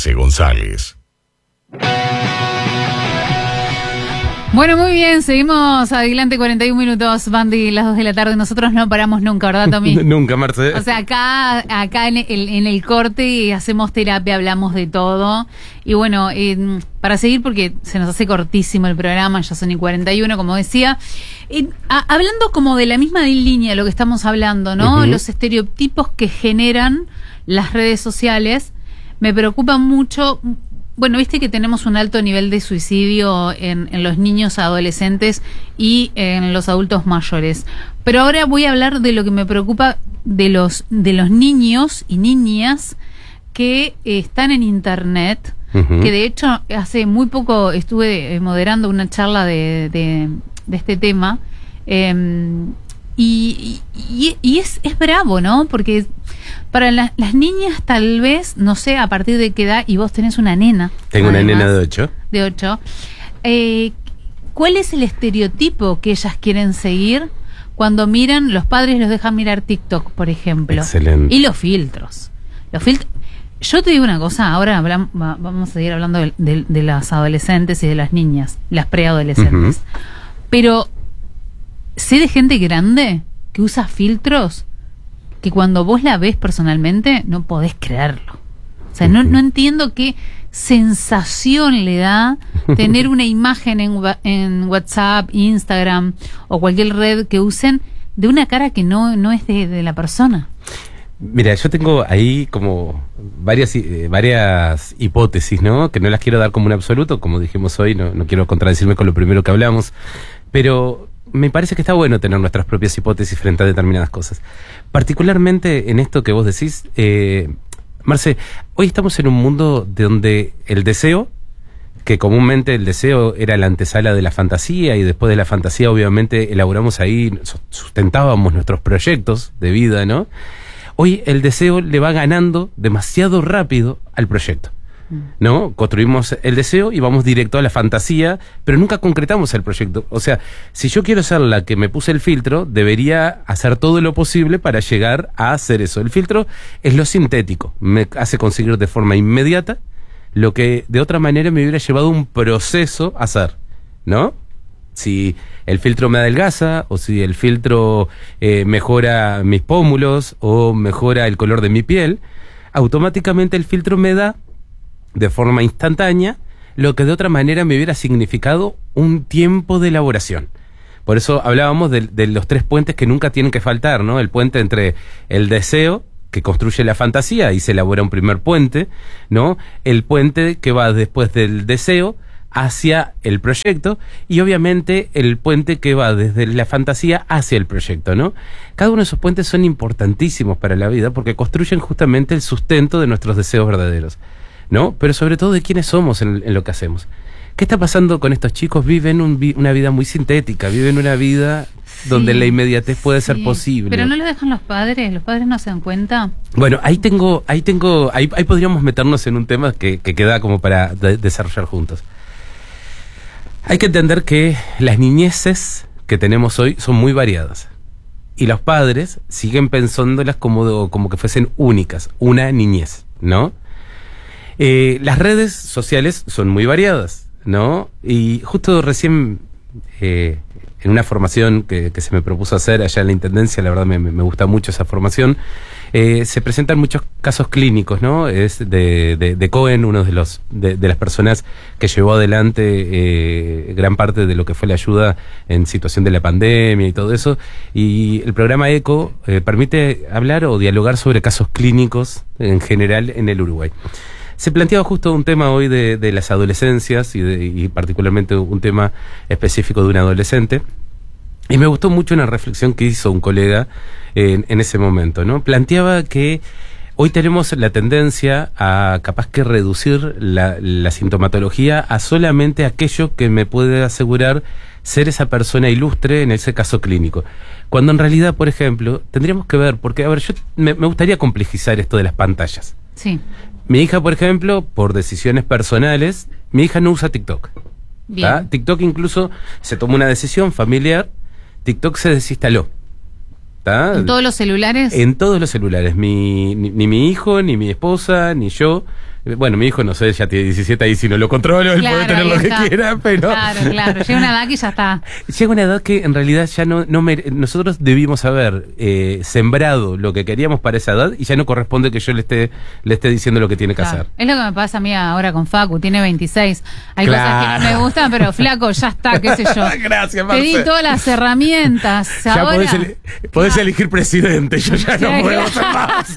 Marce González. Bueno, muy bien, seguimos adelante, 41 minutos, Bandy, las 2 de la tarde. Nosotros no paramos nunca, ¿verdad, Tommy? Nunca, Marce. O sea, acá en el corte hacemos terapia, hablamos de todo. Y bueno, para seguir, porque se nos hace cortísimo el programa, ya son y 41, como decía. Hablando como de la misma línea de lo que estamos hablando, ¿no? Uh-huh. Los estereotipos que generan las redes sociales me preocupan mucho. Bueno, viste que tenemos un alto nivel de suicidio en los niños, adolescentes y en los adultos mayores. Pero ahora voy a hablar de lo que me preocupa de los niños y niñas que están en internet, uh-huh. Que de hecho hace muy poco estuve moderando una charla de este tema, y es bravo, ¿no? Porque para las niñas tal vez, no sé a partir de qué edad, y vos tenés una nena. Tengo además, una nena de 8. De 8. ¿Cuál es el estereotipo que ellas quieren seguir cuando miran, los padres los dejan mirar TikTok, por ejemplo? Excelente. Y los filtros. Yo te digo una cosa, ahora vamos a seguir hablando de las adolescentes y de las niñas, las preadolescentes. Uh-huh. Pero sé de gente grande que usa filtros que cuando vos la ves personalmente no podés creerlo. O sea, no entiendo qué sensación le da tener una imagen en WhatsApp, Instagram o cualquier red que usen de una cara que no es de la persona. Mira, yo tengo ahí como varias hipótesis, ¿no? Que no las quiero dar como un absoluto, como dijimos hoy, no quiero contradecirme con lo primero que hablamos, pero me parece que está bueno tener nuestras propias hipótesis frente a determinadas cosas. Particularmente en esto que vos decís, Marce, hoy estamos en un mundo donde el deseo, que comúnmente el deseo era la antesala de la fantasía, y después de la fantasía obviamente elaboramos ahí, sustentábamos nuestros proyectos de vida, ¿no? Hoy el deseo le va ganando demasiado rápido al proyecto, ¿no? Construimos el deseo y vamos directo a la fantasía, pero nunca concretamos el proyecto. O sea, si yo quiero ser la que me puse el filtro, debería hacer todo lo posible para llegar a hacer eso. El filtro es lo sintético, me hace conseguir de forma inmediata lo que de otra manera me hubiera llevado un proceso a hacer, ¿no? Si el filtro me adelgaza, o si el filtro mejora mis pómulos, o mejora el color de mi piel, automáticamente el filtro me da de forma instantánea lo que de otra manera me hubiera significado un tiempo de elaboración. Por eso hablábamos de los 3 puentes que nunca tienen que faltar, ¿no? El puente entre el deseo, que construye la fantasía y se elabora un primer puente, ¿no? El puente que va después del deseo hacia el proyecto, y obviamente el puente que va desde la fantasía hacia el proyecto, ¿no? Cada uno de esos puentes son importantísimos para la vida porque construyen justamente el sustento de nuestros deseos verdaderos, ¿no? Pero sobre todo de quiénes somos en lo que hacemos. ¿Qué está pasando con estos chicos? Viven una vida muy sintética, viven una vida donde la inmediatez puede ser posible. Pero no lo dejan los padres no se dan cuenta. Bueno, ahí podríamos meternos en un tema que queda como para desarrollar juntos. Hay que entender que las niñeces que tenemos hoy son muy variadas. Y los padres siguen pensándolas como que fuesen únicas, una niñez, ¿no? Las redes sociales son muy variadas, ¿no? Y justo recién, en una formación que se me propuso hacer allá en la Intendencia, la verdad me gusta mucho esa formación, se presentan muchos casos clínicos, ¿no? Es de Cohen, uno de las personas que llevó adelante gran parte de lo que fue la ayuda en situación de la pandemia y todo eso, y el programa ECO permite hablar o dialogar sobre casos clínicos en general en el Uruguay. Se planteaba justo un tema hoy de las adolescencias y particularmente un tema específico de un adolescente. Y me gustó mucho una reflexión que hizo un colega en ese momento, ¿no? Planteaba que hoy tenemos la tendencia a capaz que reducir la sintomatología a solamente aquello que me puede asegurar ser esa persona ilustre en ese caso clínico. Cuando en realidad, por ejemplo, tendríamos que ver, porque, a ver, yo me gustaría complejizar esto de las pantallas. Sí. Mi hija, por ejemplo, por decisiones personales, mi hija no usa TikTok. Bien. TikTok incluso se tomó una decisión familiar, TikTok se desinstaló. ¿Tá? ¿En todos los celulares? En todos los celulares. Ni mi hijo, ni mi esposa, ni yo Bueno, mi hijo, no sé, ya tiene 17 ahí, si no lo controlo, él puede tener lo que quiera, pero... Claro, llega una edad que ya está. Llega una edad que en realidad ya nosotros debimos haber sembrado lo que queríamos para esa edad y ya no corresponde que yo le esté diciendo lo que tiene que hacer. Es lo que me pasa a mí ahora con Facu, tiene 26. Hay cosas que no me gustan, pero flaco, ya está, qué sé yo. Gracias, Te di todas las herramientas. Ya ahora podés elegir presidente, yo ya no puedo hacer más.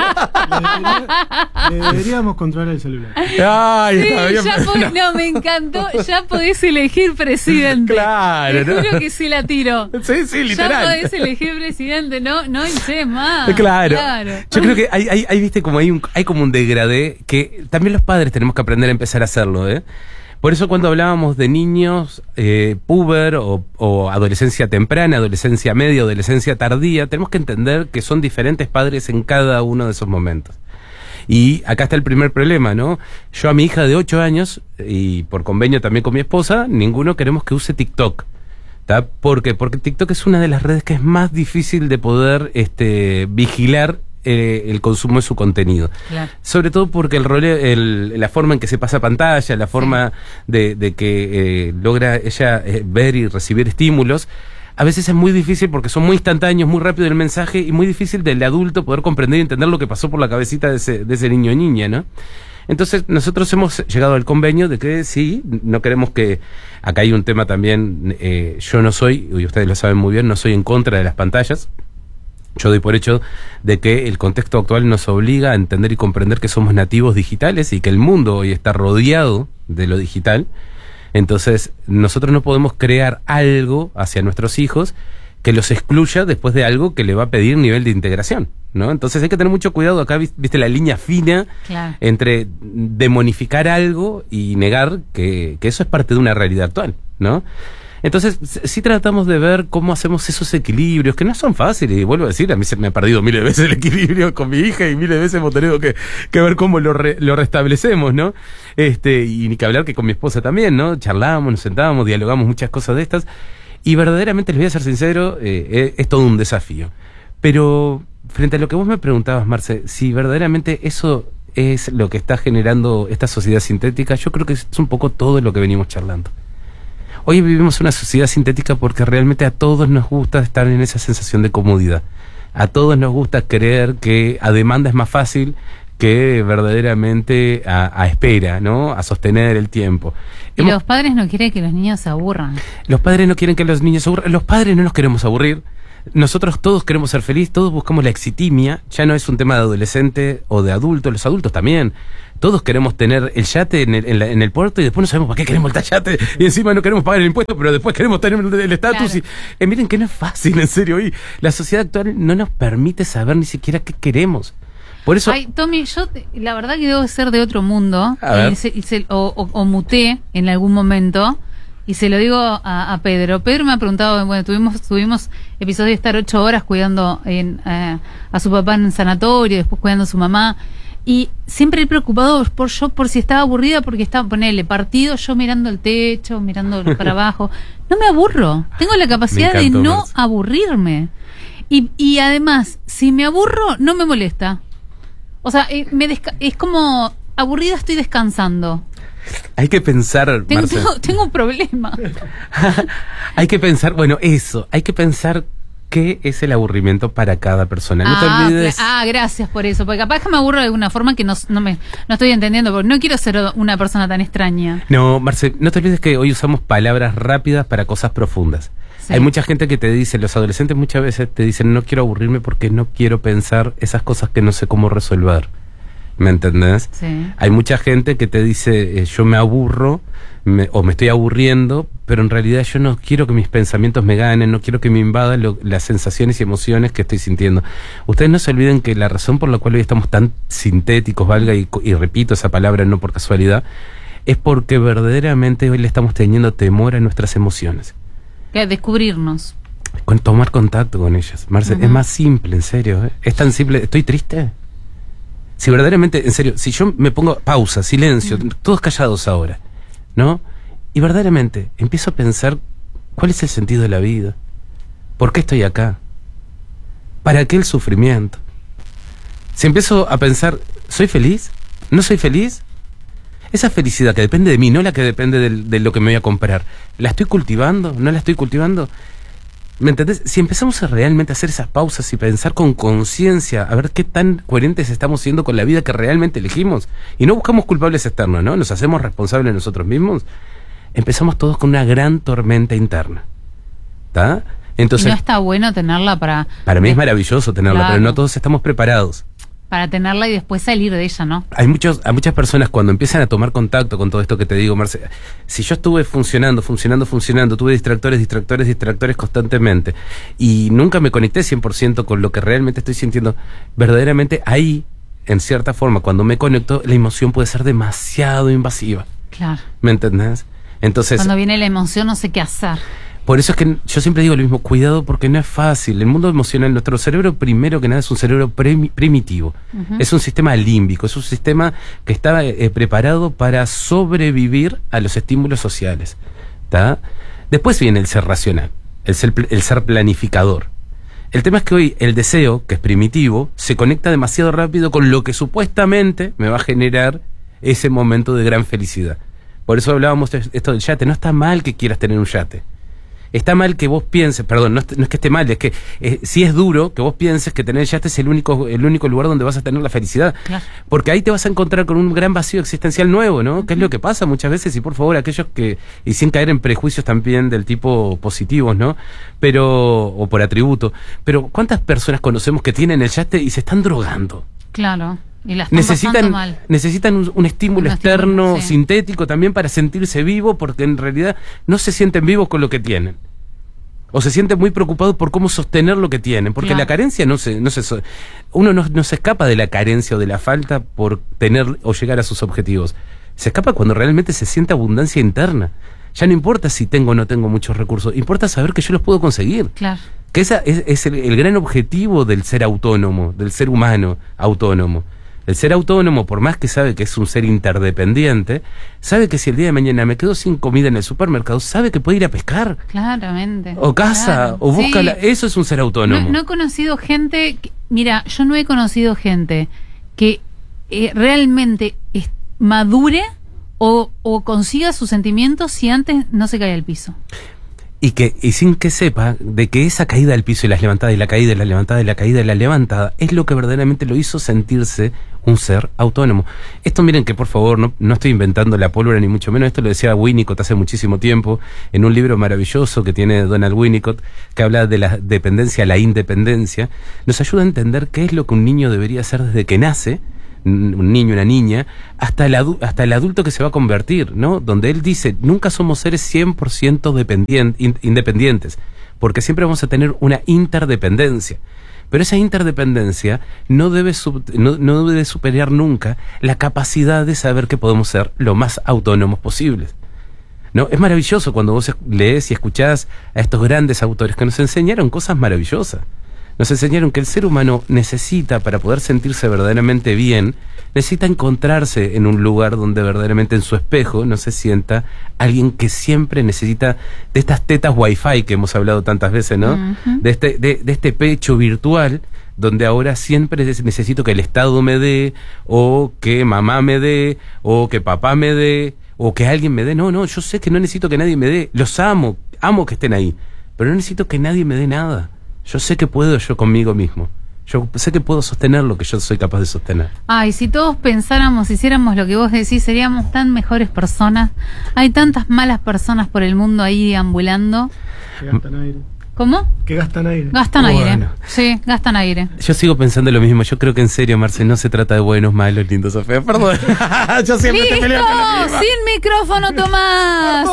Deberíamos controlar el celular. Ay, sí, me encantó. Ya podés elegir presidente. Claro. Te juro que sí la tiro. Sí, literal. Ya podés elegir presidente, no hice más. Claro. Yo creo que hay viste, como hay como un degradé que también los padres tenemos que aprender a empezar a hacerlo, ¿eh? Por eso cuando hablábamos de niños, puber o adolescencia temprana, adolescencia media, adolescencia tardía, tenemos que entender que son diferentes padres en cada uno de esos momentos. Y acá está el primer problema, ¿no? Yo a mi hija de 8 años, y por convenio también con mi esposa, ninguno queremos que use TikTok. ¿Tá? ¿Por qué? Porque TikTok es una de las redes que es más difícil de poder vigilar el consumo de su contenido. Claro. Sobre todo porque la forma en que se pasa pantalla, la forma de que logra ella ver y recibir estímulos, a veces es muy difícil porque son muy instantáneos, muy rápido el mensaje y muy difícil del adulto poder comprender y entender lo que pasó por la cabecita de ese niño o niña, ¿no? Entonces nosotros hemos llegado al convenio de que sí, no queremos que... Acá hay un tema también, yo no soy, y ustedes lo saben muy bien, no soy en contra de las pantallas. Yo doy por hecho de que el contexto actual nos obliga a entender y comprender que somos nativos digitales y que el mundo hoy está rodeado de lo digital. Entonces, nosotros no podemos crear algo hacia nuestros hijos que los excluya después de algo que le va a pedir nivel de integración, ¿no? Entonces hay que tener mucho cuidado. Acá, viste la línea fina entre demonificar algo y negar que eso es parte de una realidad actual, ¿no? Entonces, sí tratamos de ver cómo hacemos esos equilibrios, que no son fáciles, y vuelvo a decir, a mí se me ha perdido miles de veces el equilibrio con mi hija, y miles de veces hemos tenido que ver cómo lo restablecemos, ¿no? Y ni que hablar que con mi esposa también, ¿no? Charlamos, nos sentábamos, dialogamos muchas cosas de estas, y verdaderamente, les voy a ser sincero, es todo un desafío. Pero, frente a lo que vos me preguntabas, Marce, si verdaderamente eso es lo que está generando esta sociedad sintética, yo creo que es un poco todo lo que venimos charlando. Hoy vivimos una sociedad sintética porque realmente a todos nos gusta estar en esa sensación de comodidad. A todos nos gusta creer que a demanda es más fácil que verdaderamente a espera, ¿no? A sostener el tiempo. Y los padres no quieren que los niños se aburran. Los padres no quieren que los niños se aburran. Los padres no nos queremos aburrir. Nosotros todos queremos ser felices, todos buscamos la exitimia. Ya no es un tema de adolescente o de adulto, los adultos también. Todos queremos tener el yate en el puerto y después no sabemos para qué queremos el yate y encima no queremos pagar el impuesto, pero después queremos tener el estatus. Claro. Y miren que no es fácil, en serio. Y la sociedad actual no nos permite saber ni siquiera qué queremos. Por eso... Ay, Tommy, yo la verdad que debo ser de otro mundo o muté en algún momento. Y se lo digo a Pedro. Pedro me ha preguntado, bueno, tuvimos episodios de estar 8 horas cuidando a su papá en sanatorio, después cuidando a su mamá. Y siempre he preocupado por si estaba aburrida, porque estaba, ponele, partido, yo mirando el techo, mirando para abajo. No me aburro. Tengo la capacidad de no aburrirme. Y además, si me aburro, no me molesta. O sea, es como aburrida, estoy descansando. Hay que pensar, tengo un problema. Hay que pensar, bueno, eso, hay que pensar qué es el aburrimiento para cada persona. No te olvides. Gracias por eso, porque capaz que me aburro de alguna forma que no estoy entendiendo, porque no quiero ser una persona tan extraña. No, Marce, no te olvides que hoy usamos palabras rápidas para cosas profundas. Sí. Hay mucha gente que te dice, los adolescentes muchas veces te dicen, no quiero aburrirme porque no quiero pensar esas cosas que no sé cómo resolver. ¿Me entendés? Sí. Hay mucha gente que te dice, yo me aburro o me estoy aburriendo, pero en realidad yo no quiero que mis pensamientos me ganen, no quiero que me invadan las sensaciones y emociones que estoy sintiendo. Ustedes no se olviden que la razón por la cual hoy estamos tan sintéticos, valga, y repito esa palabra no por casualidad, es porque verdaderamente hoy le estamos teniendo temor a nuestras emociones. Descubrirnos. Tomar contacto con ellas. Marce, es más simple, en serio. Es tan simple. ¿Estoy triste? Si verdaderamente, en serio, si yo me pongo pausa, silencio, todos callados ahora, ¿no? Y verdaderamente empiezo a pensar, ¿cuál es el sentido de la vida? ¿Por qué estoy acá? ¿Para qué el sufrimiento? Si empiezo a pensar, ¿soy feliz? ¿No soy feliz? esa felicidad que depende de mí, no la que depende de lo que me voy a comprar, ¿la estoy cultivando? ¿No la estoy cultivando? ¿Me entendés? Si empezamos a realmente hacer esas pausas y pensar con conciencia, a ver qué tan coherentes estamos siendo con la vida que realmente elegimos, y no buscamos culpables externos, ¿no? Nos hacemos responsables nosotros mismos, empezamos todos con una gran tormenta interna. ¿Está? Entonces, y no está bueno tenerla para... Para mí es maravilloso tenerla, claro, pero no todos estamos preparados. Para tenerla y después salir de ella, ¿no? Hay muchas personas cuando empiezan a tomar contacto con todo esto que te digo, Marce, si yo estuve funcionando, tuve distractores constantemente, y nunca me conecté 100% con lo que realmente estoy sintiendo, verdaderamente ahí, en cierta forma, cuando me conecto, la emoción puede ser demasiado invasiva. Claro. ¿Me entendés? Entonces, cuando viene la emoción no sé qué hacer. Por eso es que yo siempre digo lo mismo, cuidado porque no es fácil. El mundo emocional, nuestro cerebro primero que nada es un cerebro primitivo. Es un sistema límbico, es un sistema que está preparado para sobrevivir a los estímulos sociales. ¿Tá? Después viene el ser racional, el ser planificador. El tema es que hoy el deseo, que es primitivo, se conecta demasiado rápido con lo que supuestamente me va a generar ese momento de gran felicidad. Por eso hablábamos de esto del yate. No está mal que quieras tener un yate. Está mal que vos pienses, perdón, no es que esté mal, es que sí es duro que vos pienses que tener yate es el único lugar donde vas a tener la felicidad. Claro. Porque ahí te vas a encontrar con un gran vacío existencial nuevo, ¿no? Que es lo que pasa muchas veces, y por favor, aquellos que, y sin caer en prejuicios también del tipo positivos, ¿no? O por atributo. Pero ¿cuántas personas conocemos que tienen el yate y se están drogando? Claro. Y la están pasando mal. Necesitan un estímulo externo, sí, sintético también para sentirse vivo, porque en realidad no se sienten vivos con lo que tienen. O se sienten muy preocupados por cómo sostener lo que tienen, porque claro, la carencia uno no se escapa de la carencia o de la falta por tener o llegar a sus objetivos. Se escapa cuando realmente se siente abundancia interna. Ya no importa si tengo o no tengo muchos recursos, importa saber que yo los puedo conseguir. Claro. Que ese es el gran objetivo del ser autónomo, del ser humano autónomo. El ser autónomo, por más que sabe que es un ser interdependiente, sabe que si el día de mañana me quedo sin comida en el supermercado, sabe que puede ir a pescar. Claramente. O casa, claro, o busca sí. Eso es un ser autónomo. No he conocido gente, mira, yo no he conocido gente que realmente madure o consiga sus sentimientos si antes no se cae al piso. Y sin que sepa de que esa caída al piso y las levantadas y la caída y la levantada y la caída y la levantada es lo que verdaderamente lo hizo sentirse un ser autónomo. Esto miren que por favor no estoy inventando la pólvora ni mucho menos, esto lo decía Winnicott hace muchísimo tiempo en un libro maravilloso que tiene Donald Winnicott que habla de la dependencia a la independencia. Nos ayuda a entender qué es lo que un niño debería hacer desde que nace, un niño, una niña, hasta el adulto que se va a convertir, ¿no? Donde él dice, nunca somos seres 100% independientes, porque siempre vamos a tener una interdependencia. Pero esa interdependencia no debe superar nunca la capacidad de saber que podemos ser lo más autónomos posibles. ¿No? Es maravilloso cuando vos lees y escuchás a estos grandes autores que nos enseñaron cosas maravillosas. Nos enseñaron que el ser humano necesita, para poder sentirse verdaderamente bien, necesita encontrarse en un lugar donde verdaderamente en su espejo no se sienta alguien que siempre necesita de estas tetas wifi que hemos hablado tantas veces, ¿no? Uh-huh. De este pecho virtual, donde ahora siempre necesito que el Estado me dé, o que mamá me dé, o que papá me dé, o que alguien me dé. No, yo sé que no necesito que nadie me dé. Los amo que estén ahí, pero no necesito que nadie me dé nada. Yo sé que puedo yo conmigo mismo. Yo sé que puedo sostener lo que yo soy capaz de sostener. Ay, si todos pensáramos, hiciéramos lo que vos decís, seríamos tan mejores personas. Hay tantas malas personas por el mundo ahí deambulando. Que gastan aire. ¿Cómo? Que gastan aire. Gastan aire. Sí, gastan aire. Yo sigo pensando lo mismo. Yo creo que en serio, Marce, no se trata de buenos, malos, lindos o feos. Perdón. Yo siempre ¡listo! Te peleo con la ¡Sin micrófono, Tomás!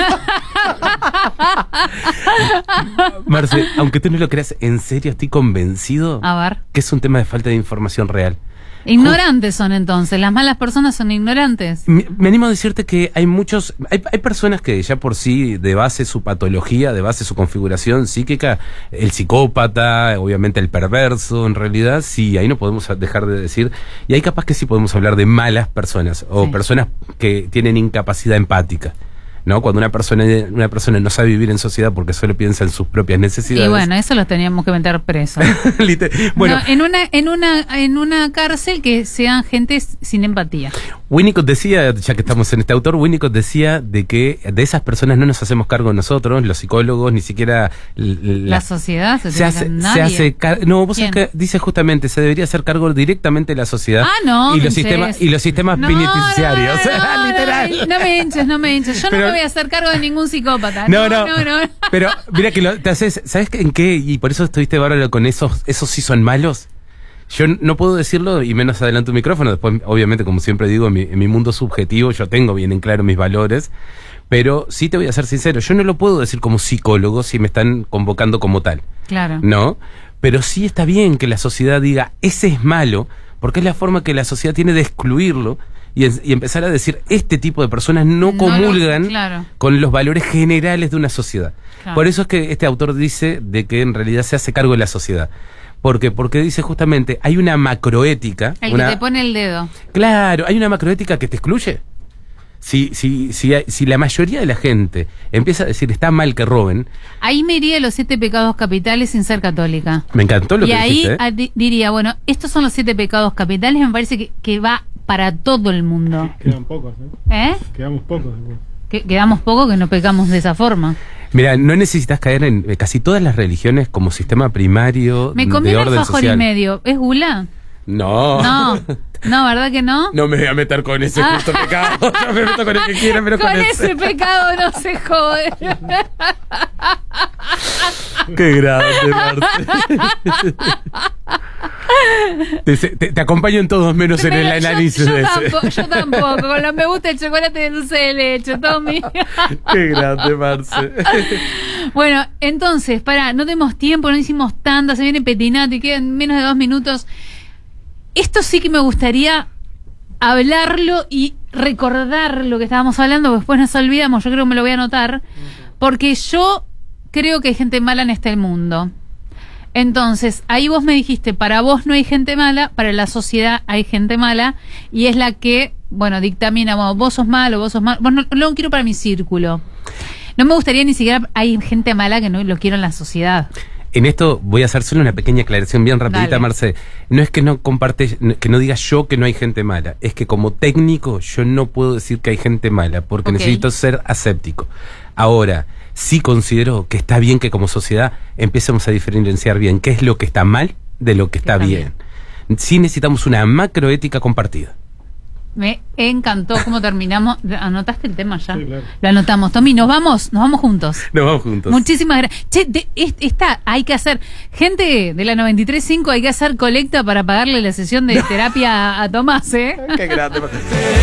Marce, aunque tú no lo creas, en serio estoy convencido que es un tema de falta de información real. Ignorantes son entonces, las malas personas son ignorantes. Me animo a decirte que hay personas que ya por sí, de base su patología, de base su configuración psíquica, el psicópata, obviamente el perverso, en realidad sí, ahí no podemos dejar de decir, y hay capaz que sí podemos hablar de malas personas, o sí, personas que tienen incapacidad empática. ¿no? Cuando una persona no sabe vivir en sociedad porque solo piensa en sus propias necesidades. Y bueno, eso los teníamos que meter presos. Bueno, no, en una cárcel que sean gente sin empatía. Winnicott decía, ya que estamos en este autor, Winnicott decía de que de esas personas no nos hacemos cargo nosotros, los psicólogos, ni siquiera la sociedad se hace cargo. No, vos sabés que dice justamente, se debería hacer cargo directamente la sociedad y los sistemas penitenciarios. Literal. No me hinches. Yo no me voy a hacer cargo de ningún psicópata. No. Pero mira que te haces, ¿sabes en qué? Y por eso estuviste bárbaro con esos sí son malos. Yo no puedo decirlo y menos adelanto un micrófono. Después, obviamente, como siempre digo, en mi mundo subjetivo yo tengo bien en claro mis valores. Pero sí te voy a ser sincero, yo no lo puedo decir como psicólogo si me están convocando como tal. Claro. ¿No? Pero sí está bien que la sociedad diga, ese es malo, porque es la forma que la sociedad tiene de excluirlo y empezar a decir, este tipo de personas no comulgan con los valores generales de una sociedad. Claro. Por eso es que este autor dice de que en realidad se hace cargo de la sociedad. ¿Por qué? Porque dice justamente, hay una macroética. Que te pone el dedo. Claro, hay una macroética que te excluye. Si la mayoría de la gente empieza a decir está mal que roben. Ahí me iría los 7 pecados capitales sin ser católica. Me encantó lo que dijiste. Y ahí diría, bueno, estos son los 7 pecados capitales, me parece que va para todo el mundo. Quedan pocos, Quedamos pocos. Quedamos pocos que no pecamos de esa forma. Mira, no necesitas caer en casi todas las religiones como sistema primario de orden social. Me comí un alfajor y medio. ¿Es gula? No, ¿verdad que no? No me voy a meter con ese justo pecado. No me meto con el que quiera, pero con ese pecado no se jode. Qué grande, Marce. Te acompaño en todos menos en el análisis de ese. Yo tampoco. Con lo me gusta el chocolate de dulce de leche, Tommy. Qué grande, Marce. Bueno, entonces, no tenemos tiempo, no hicimos tanta, se viene Petinato y quedan menos de 2 minutos. Esto sí que me gustaría hablarlo y recordar lo que estábamos hablando, porque después nos olvidamos. Yo creo que me lo voy a anotar, porque yo creo que hay gente mala en este mundo. Entonces, ahí vos me dijiste, para vos no hay gente mala, para la sociedad hay gente mala, y es la que, dictamina, vos sos malo, vos no lo quiero para mi círculo. No me gustaría ni siquiera, hay gente mala que no lo quiero en la sociedad. En esto voy a hacer solo una pequeña aclaración bien rapidita. Dale. Marce. No es que no que no diga yo que no hay gente mala, es que como técnico yo no puedo decir que hay gente mala, porque necesito ser aséptico. Ahora, sí considero que está bien que como sociedad empecemos a diferenciar bien qué es lo que está mal de lo que está bien. Sí necesitamos una macroética compartida. Me encantó cómo terminamos. ¿Anotaste el tema ya? Sí, claro. Lo anotamos. Tommy, nos vamos juntos. Nos vamos juntos. Muchísimas gracias. Hay que hacer, gente de la 93.5, hay que hacer colecta para pagarle la sesión de terapia a Tomás, Qué grande.